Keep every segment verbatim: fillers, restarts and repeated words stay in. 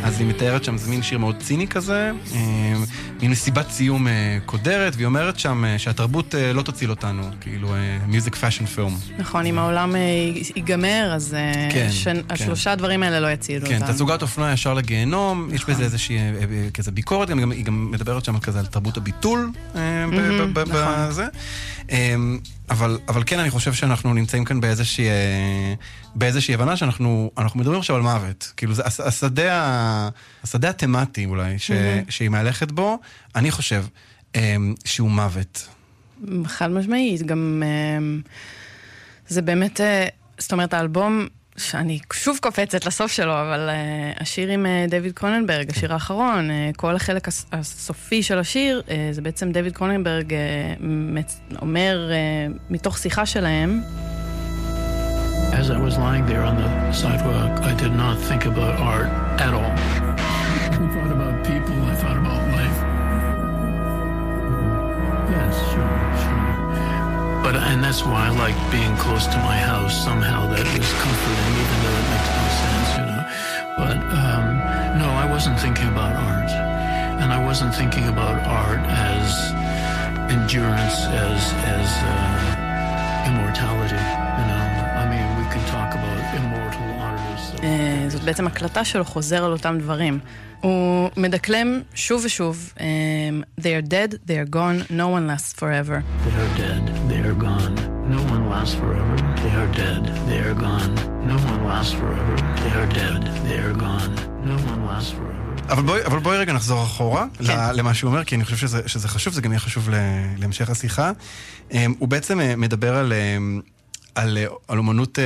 אז היא מתארת שם, זה מין שיר מאוד ציני כזה, מין מסיבת סיום קודרת, והיא אומרת שם שהתרבות לא תציל אותנו, כאילו מיוזיק פאשן פילם. נכון, אם העולם ייגמר, אז השלושה הדברים האלה לא יצילו אותנו. כן, תצוגת אופנוע ישר לגיהנום, יש בזה איזושהי כזה ביקורת, היא גם מדברת שם כזה על תרבות הביטול בזה. אבל, אבל כן, אני חושב שאנחנו נמצאים כאן באיזושהי, באיזושהי הבנה שאנחנו, אנחנו מדברים עכשיו על מוות. כאילו, זה השדה, השדה התמטי אולי, ש, שהיא מהלכת בו, אני חושב שהוא מוות. חד משמעית, גם, זה באמת, זאת אומרת, האלבום, שאני שוב קופצת לסוף שלו, אבל uh, השיר עם uh, דויד קרוננברג, השיר האחרון, uh, כל החלק הס- הסופי של השיר, uh, זה בעצם דויד קרוננברג uh, מצ- אומר uh, מתוך שיחה שלהם. As I was lying there on the sidewalk, I did not think about art at all. I thought about people, I thought about life. Yes, sure, sure. But, and that's why I like being close to my house. Somehow that was comforting, even though it makes no sense, you know. But um, no, I wasn't thinking about art. And I wasn't thinking about art as endurance, as, as uh, immortality, you know. I mean, we can talk about immortal artists. זאת בעצם הקלטה שלו חוזר על אותם דברים. הוא מדקלם שוב ושוב, they are dead, they are gone, no one lasts forever. They are dead, they are gone, no one lasts forever. They are dead, they are gone, no one lasts forever. They are dead, they are gone, no one lasts forever. אבל בואי, אבל בואי רגע נחזור אחורה למה שהוא אומר, כי אני חושב שזה, שזה חשוב, זה גם יהיה חשוב להמשך השיחה. הוא בעצם מדבר על, על, על אומנות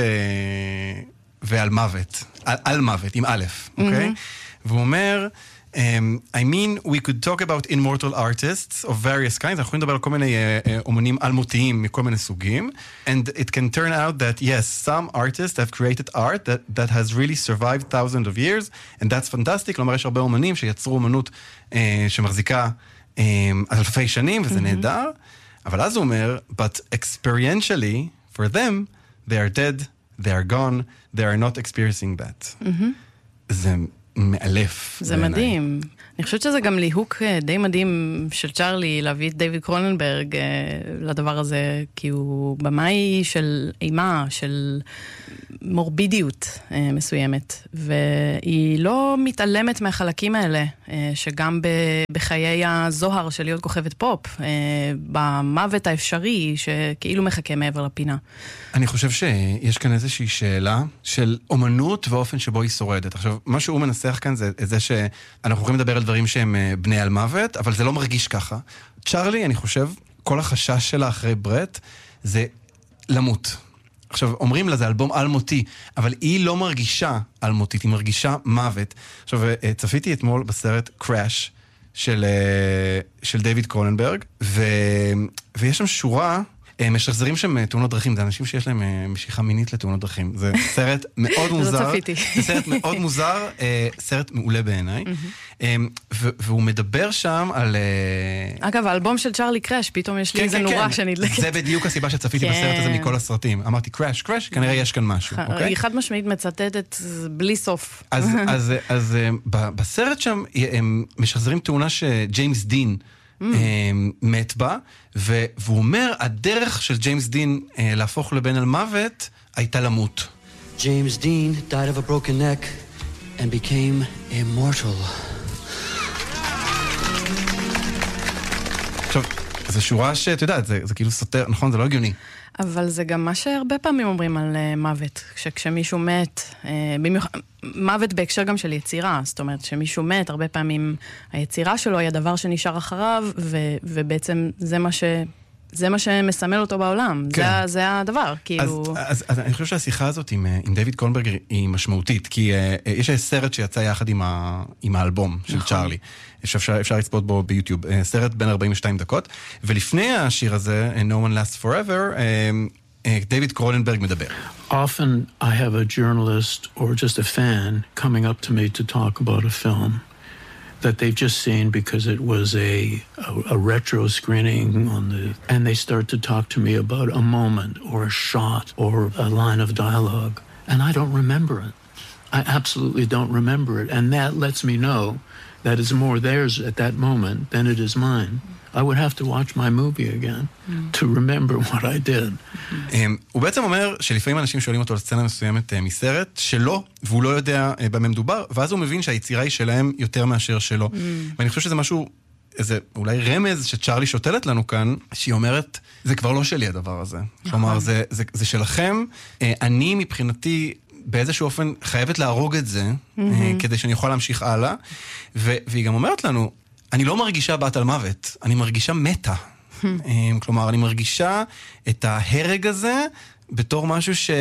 ועל מוות, על, על מוות, עם א', אוקיי? והוא אומר, um, I mean, we could talk about immortal artists of various kinds, אנחנו יכולים לדבר על כל מיני uh, uh, אומנים אלמותיים מכל מיני סוגים, and it can turn out that, yes, some artists have created art that, that has really survived thousands of years, and that's fantastic, כלומר, יש הרבה אומנים שיצרו אומנות uh, שמחזיקה um, אלפי שנים, וזה mm-hmm. נהדר, אבל אז הוא אומר, but experientially, for them, they are dead, they are gone, they are not experiencing that. Mm-hmm. זה מאלף. זה מדהים. אני חושבת שזה גם ליהוק די מדהים של צ'רלי להביא את דיוויד קרוננברג לדבר הזה, כי הוא במאי של אימה, של מורבידיות מסוימת, והיא לא מתעלמת מהחלקים האלה, שגם בחיי הזוהר של להיות כוכבת פופ, במוות האפשרי שכאילו מחכה מעבר לפינה. אני חושב שיש כאן איזושהי שאלה של אומנות ואופן שבו היא שורדת. עכשיו, מה שהוא מנסח כאן זה, זה שאנחנו יכולים לדבר על דברים שהם בני על מוות, אבל זה לא מרגיש ככה. צ'רלי, אני חושב, כל החשש שלה אחרי ברט זה למות. עכשיו, אומרים לה, זה אלבום אלמותי, אבל היא לא מרגישה אלמותית, היא מרגישה מוות. עכשיו, צפיתי אתמול בסרט קראש של, של דיוויד קרוננברג, ו, ויש שם שורה, משחזרים שם תאונות דרכים, זה אנשים שיש להם משיכה מינית לתאונות דרכים. זה סרט מאוד מוזר. לא צפיתי. זה סרט מאוד מוזר, סרט מעולה בעיניי. והוא מדבר שם על... אגב, האלבום של צ'רלי קראש, פתאום יש לי איזה נורה שנדלקת. זה בדיוק הסיבה שצפיתי בסרט הזה מכל הסרטים. אמרתי, קראש, קראש, כנראה יש כאן משהו. היא חד משמעית מצטטת בלי סוף. אז בסרט שם הם משחזרים תאונה שג'יימס דין מת בה, והוא אומר, הדרך של ג'יימס דין להפוך לבן על מוות הייתה למות. James Dean died of a broken neck and became immortal. עכשיו, זו שורה שאתה יודעת, זה, זה כאילו סותר, נכון? זה לא הגיוני. אבל זה גם מה שהרבה פעמים אומרים על uh, מוות, שכשמישהו מת, uh, במיוח... מוות בהקשר גם של יצירה, זאת אומרת, שמישהו מת, הרבה פעמים היצירה שלו היא הדבר שנשאר אחריו, ו... ובעצם זה מה ש... זה מה שמסמל אותו בעולם, כן. זה, זה הדבר, כאילו... אז, אז, אז אני חושב שהשיחה הזאת עם, עם דיוויד קרוננברג היא משמעותית, כי uh, יש סרט שיצא יחד עם, ה, עם האלבום של נכון. צ'רלי, שאפשר, אפשר לצפות בו ביוטיוב, סרט בין ארבעים ושתיים דקות, ולפני השיר הזה, No One Lasts Forever, דיוויד קרוננברג מדבר. Often I have a journalist or just a fan coming up to me to talk about a film that they've just seen because it was a, a, a retro screening on the, and they start to talk to me about a moment or a shot or a line of dialogue, and I don't remember it. I absolutely don't remember it. And that lets me know that it's more theirs at that moment than it is mine. I would have to watch my movie again mm. to remember what I did. Mm. הוא בעצם אומר שלפעמים אנשים שואלים אותו על סצנה מסוימת מסרט שלו, והוא לא יודע במה מדובר, ואז הוא מבין שהיצירה היא שלהם יותר מאשר שלו. Mm. ואני חושב שזה משהו, איזה אולי רמז שצ'רלי שותלת לנו כאן, שהיא אומרת, זה כבר לא שלי הדבר הזה. כלומר, זה, זה, זה שלכם. אני מבחינתי באיזשהו אופן חייבת להרוג את זה, mm-hmm. כדי שאני יכול להמשיך הלאה. ו- והיא גם אומרת לנו, אני לא מרגישה בת על מוות, אני מרגישה מתה. Hmm. כלומר, אני מרגישה את ההרג הזה בתור משהו ש...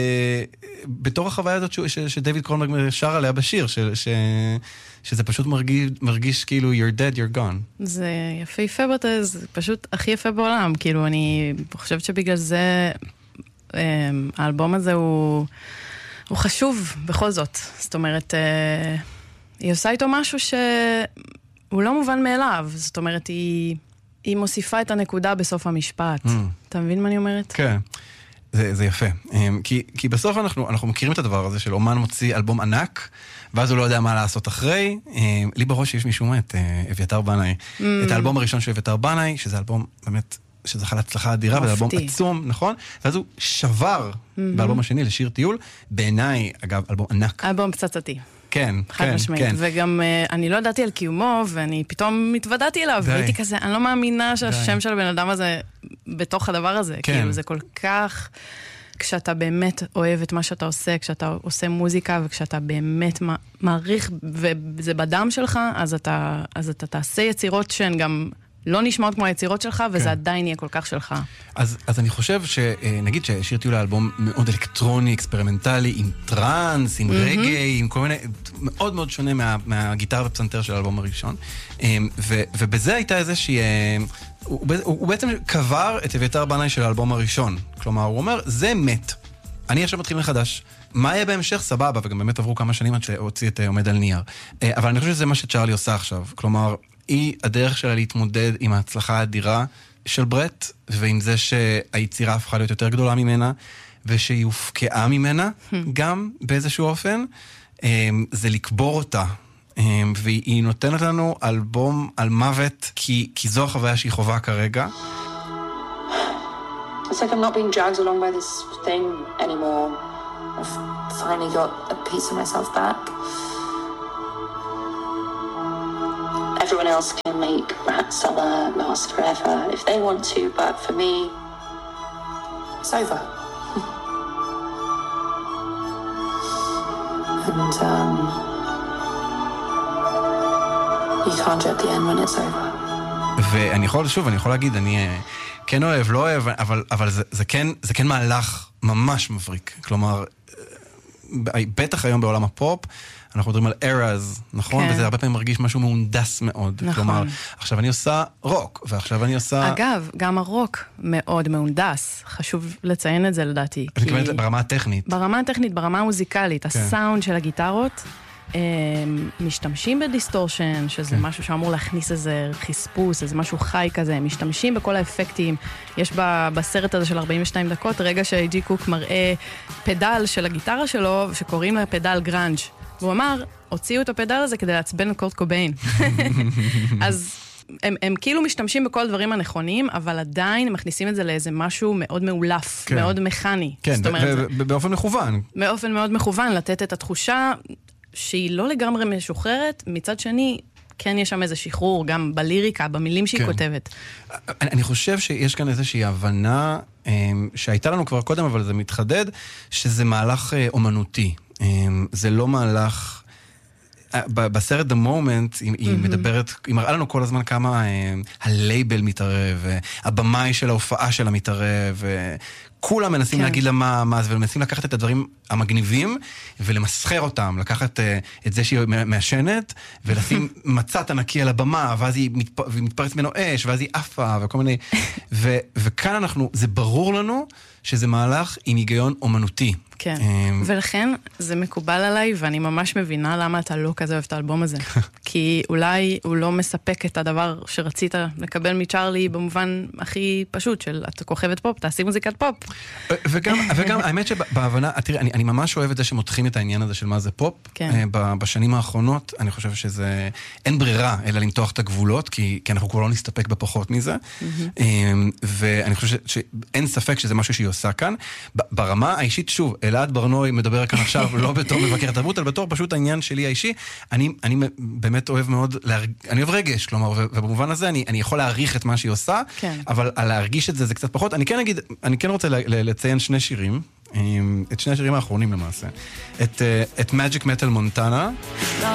בתור החוויה הזאת ש... ש... שדייוויד קרונברג שר עליה בשיר, ש... ש... שזה פשוט מרגיש, מרגיש כאילו you're dead, you're gone. זה יפה יפה, זה פשוט הכי יפה בעולם. כאילו, אני חושבת שבגלל זה האלבום הזה הוא, הוא חשוב בכל זאת. זאת אומרת, היא עושה איתו משהו ש... הוא לא מובן מאליו, זאת אומרת, היא, היא מוסיפה את הנקודה בסוף המשפט. Mm. אתה מבין מה אני אומרת? כן, זה, זה יפה. כי, כי בסוף אנחנו, אנחנו מכירים את הדבר הזה של אומן מוציא אלבום ענק, ואז הוא לא יודע מה לעשות אחרי. לי בראש יש מישהו מה, את אביתר בנאי. Mm. את האלבום הראשון של אביתר בנאי, שזה אלבום באמת, שזכה להצלחה אדירה, וזה אלבום עצום, נכון? ואז הוא שבר mm-hmm. באלבום השני לשיר טיול. בעיניי, אגב, אלבום ענק. אלבום פצצתי. כן, כן, כן. וגם אני לא ידעתי על קיומו, ואני פתאום מתוודעתי אליו, והייתי כזה, אני לא מאמינה שהשם של הבן אדם הזה בתוך הדבר הזה. כאילו, זה כל כך, כשאתה באמת אוהב את מה שאתה עושה, כשאתה עושה מוזיקה, וכשאתה באמת מעריך, וזה בדם שלך, אז אתה, אז אתה תעשה יצירות שהן גם לא נשמעות כמו היצירות שלך, וזה עדיין יהיה כל כך שלך. אז, אז אני חושב שנגיד ששיר טיול האלבום מאוד אלקטרוני, אקספרימנטלי, עם טרנס, עם רגעי, עם כל מיני, מאוד מאוד שונה מה, מהגיטר ופסנתר של האלבום הראשון. ו, ובזה הייתה איזושהי, הוא, הוא בעצם קבר את אביתר בנאי של האלבום הראשון. כלומר, הוא אומר, זה מת. אני עכשיו מתחיל מחדש. מה יהיה בהמשך? סבבה, וגם באמת עברו כמה שנים עד שהוציא את עומד על נייר. אבל אני חושב שזה מה שצ'רלי עושה עכשיו. כלומר, היא הדרך שלה להתמודד עם ההצלחה האדירה של ברט, ועם זה שהיצירה הפכה להיות יותר גדולה ממנה, ושהיא הופקעה ממנה, גם באיזשהו אופן, זה לקבור אותה. והיא נותנת לנו אלבום על מוות, כי, כי זו החוויה שהיא חובה כרגע. It's like I'm not being dragged along by this thing anymore. I've finally got a piece of myself back. Everyone else can make Rat Summer last forever if they want to, but for me, it's over. And um, you can't dread the end when it's over. ואני יכול, שוב, אני יכול להגיד, אני כן אוהב, לא אוהב, אבל, אבל זה, זה כן, זה כן מהלך ממש מבריק. כלומר, בטח היום בעולם הפופ, אנחנו מדברים על eras, נכון? כן. וזה הרבה פעמים מרגיש משהו מהונדס מאוד. נכון. כלומר, עכשיו אני עושה רוק, ועכשיו אני עושה... אגב, גם הרוק מאוד מהונדס. חשוב לציין את זה לדעתי. אני מתכוונת ברמה הטכנית. ברמה הטכנית, ברמה המוזיקלית. כן. הסאונד של הגיטרות, הם משתמשים בדיסטורשן, שזה כן. משהו שאמור להכניס איזה חספוס, איזה משהו חי כזה. הם משתמשים בכל האפקטים. יש בסרט הזה של ארבעים ושתיים דקות, רגע שאיי-ג'י קוק מראה פדל של הגיטרה שלו, שקוראים לה פדל גרנג'. והוא אמר, הוציאו את הפדל הזה כדי לעצבן את קורט קוביין. אז הם, הם כאילו משתמשים בכל הדברים הנכונים, אבל עדיין הם מכניסים את זה לאיזה משהו מאוד מאולף, כן. מאוד מכני. כן, באופן מכוון. באופן מאוד מכוון, לתת את התחושה שהיא לא לגמרי משוחררת, מצד שני, כן יש שם איזה שחרור, גם בליריקה, במילים שהיא כן. כותבת. אני, אני חושב שיש כאן איזושהי הבנה, שהייתה לנו כבר קודם, אבל זה מתחדד, שזה מהלך אומנותי. זה לא מהלך... בסרט The Moment, היא מדברת, היא מראה לנו כל הזמן כמה הלייבל מתערב, הבמאי של ההופעה שלה מתערב, כולם מנסים להגיד לה מה זה, ומנסים לקחת את הדברים המגניבים, ולמסחר אותם, לקחת את זה שהיא מאשנת, ולשים מצאת ענקי על הבמה, ואז היא מתפרץ ממנו אש, ואז היא עפה, וכל מיני... וכאן אנחנו, זה ברור לנו, שזה מהלך עם היגיון אומנותי. כן, ולכן זה מקובל עליי, ואני ממש מבינה למה אתה לא כזה אוהב את האלבום הזה. כי כי אולי הוא לא מספק את הדבר שרצית לקבל מצ'רלי במובן הכי פשוט של את כוכבת פופ, תעשי מוזיקת פופ. וגם, וגם האמת שבהבנה, תראי, אני, אני ממש אוהב את זה שמותחים את העניין הזה של מה זה פופ. כן. בשנים האחרונות, אני חושב שזה, אין ברירה אלא למתוח את הגבולות, כי, כי אנחנו כבר לא נסתפק בפחות מזה. ואני חושב שאין ספק שזה משהו שהיא עושה כאן. ברמה האישית, שוב, אלעד ברנוי מדבר כאן עכשיו לא בתור מבקר תרבות, אלא בתור פשוט העניין שלי האישי. אני, אני באמת אוהב מאוד, להרג... אני אוהב רגש, כלומר, ובמובן הזה אני, אני יכול להעריך את מה שהיא עושה, כן. אבל על להרגיש את זה זה קצת פחות. אני כן אגיד, אני כן רוצה לציין שני שירים, את שני השירים האחרונים למעשה. את, את Magic Metal Montana.